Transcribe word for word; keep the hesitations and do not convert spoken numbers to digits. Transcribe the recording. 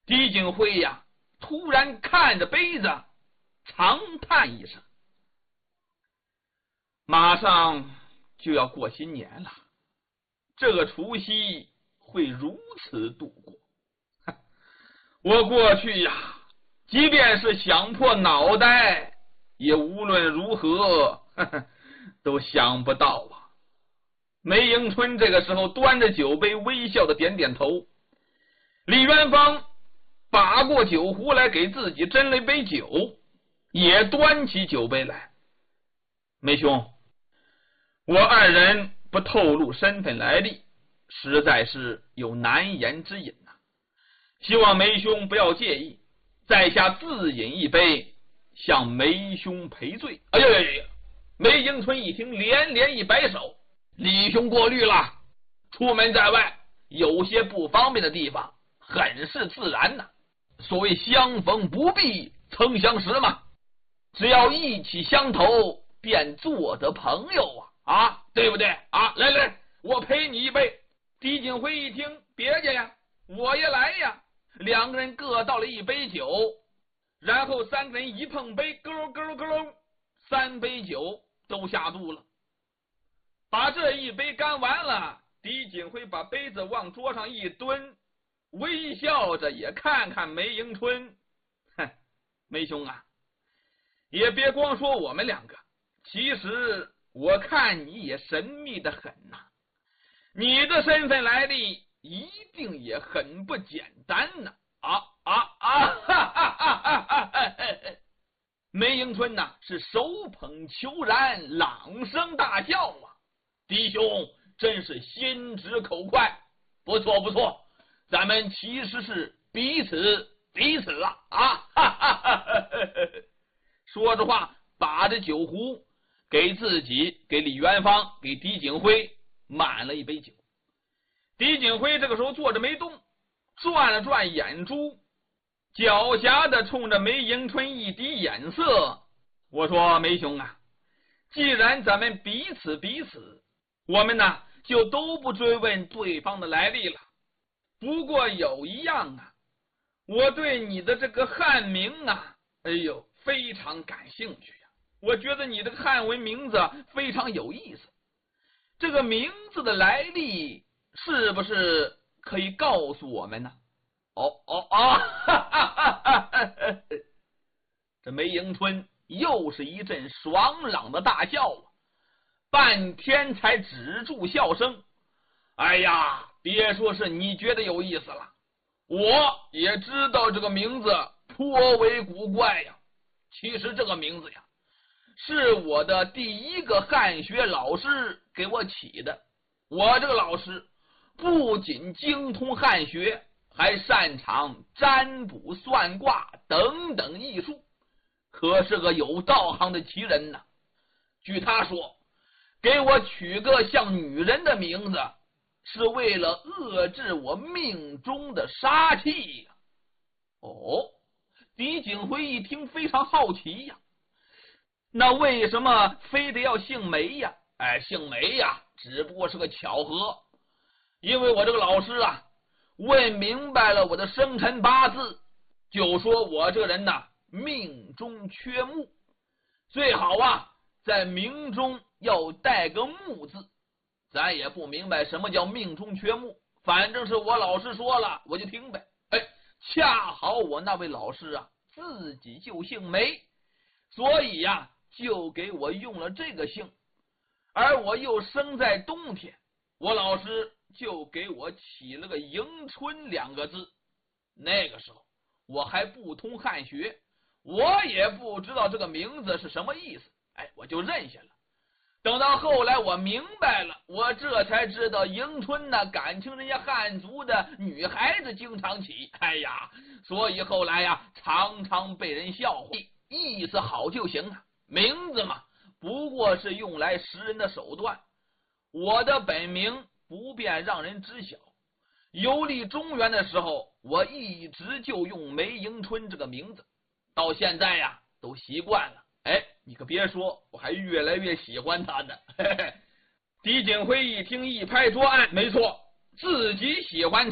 狄景辉呀，突然看着杯子，长叹一声。马上就要过新年了，这个除夕会如此度过。我过去呀，即便是想破脑袋，也无论如何呵呵都想不到啊。梅迎春这个时候端着酒杯，微笑的点点头。李元芳把过酒壶来，给自己斟了一杯酒，也端起酒杯来。梅兄，我二人不透露身份来历，实在是有难言之隐呐、啊，希望梅兄不要介意，在下自饮一杯，向梅兄赔罪。哎呀呀呀！梅迎春一听，连连一摆手：“李兄过虑了，出门在外有些不方便的地方，很是自然呐、啊。所谓相逢不必曾相识嘛，只要意气相投，便做得朋友啊啊，对不对啊？来来，我陪你一杯。”狄景辉一听，别介呀，我也来呀。两个人各倒了一杯酒，然后三个人一碰杯，咯喽咯喽咯喽，三杯酒都下肚了。把这一杯干完了，狄景辉把杯子往桌上一蹲，微笑着也看看梅迎春。哼，梅兄啊，也别光说我们两个，其实我看你也神秘的很呐、啊，你的身份来历一定也很不简单呢、啊！啊啊啊！哈哈哈哈哈！梅迎春呐、啊、是手捧秋髯，朗声大笑啊！弟兄真是心直口快，不错不错，咱们其实是彼此彼此啊！啊哈哈哈哈！说着话，把着酒壶给自己、给李元芳、给狄景辉满了一杯酒。狄景辉这个时候坐着没动，转了转眼珠，狡黠的冲着梅迎春一滴眼色。我说梅兄啊，既然咱们彼此彼此，我们呢就都不追问对方的来历了。不过有一样啊，我对你的这个汉名啊，哎呦，非常感兴趣呀、啊。我觉得你这个汉文名字非常有意思，这个名字的来历是不是可以告诉我们呢？哦哦哦！哈哈哈哈哈！这梅迎春又是一阵爽朗的大笑啊，半天才止住笑声。哎呀，别说是你觉得有意思了，我也知道这个名字颇为古怪呀。其实这个名字呀，是我的第一个汉学老师给我起的。我这个老师不仅精通汉学，还擅长占卜算卦等等艺术，可是个有道行的奇人呐。据他说，给我取个像女人的名字，是为了遏制我命中的杀气呀。哦，狄景辉一听非常好奇呀，那为什么非得要姓梅呀？哎，姓梅呀，只不过是个巧合。因为我这个老师啊，问明白了我的生辰八字，就说我这个人呐，命中缺木，最好啊在名中要带个木字。咱也不明白什么叫命中缺木，反正是我老师说了我就听呗。哎，恰好我那位老师啊自己就姓梅，所以呀、啊、就给我用了这个姓。而我又生在冬天，我老师就给我起了个迎春两个字。那个时候我还不通汉学，我也不知道这个名字是什么意思，哎，我就认下了。等到后来我明白了，我这才知道迎春呢感情人家汉族的女孩子经常起，哎呀，所以后来呀常常被人笑话。意思好就行啊，名字嘛不过是用来识人的手段，我的本名不便让人知晓。游历中原的时候，我一直就用梅迎春这个名字，到现在呀都习惯了。哎，你可别说，我还越来越喜欢他呢。嘿嘿。狄景辉一听，一拍桌案，没错，自己喜欢